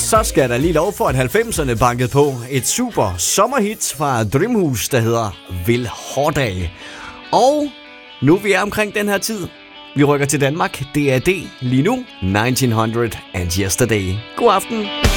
Så skal der lige lov for, at 90'erne bankede på. Et super sommerhit fra Drivhus, der hedder Vil Hårdag. Og nu vi er omkring den her tid. Vi rykker til Danmark. DAD lige nu. 1900 and Yesterday. God aften.